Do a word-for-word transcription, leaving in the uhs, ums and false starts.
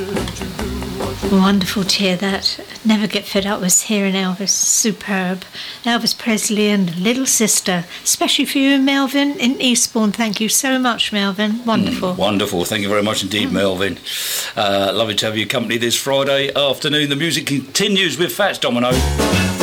Wonderful to hear that. Never get fed up with hearing Elvis. Superb. Elvis Presley and Little Sister. Especially for you, Melvin, in Eastbourne. Thank you so much, Melvin. Wonderful. Mm, wonderful. Thank you very much indeed, mm. Melvin. Uh, lovely to have your company this Friday afternoon. The music continues with Fats Domino.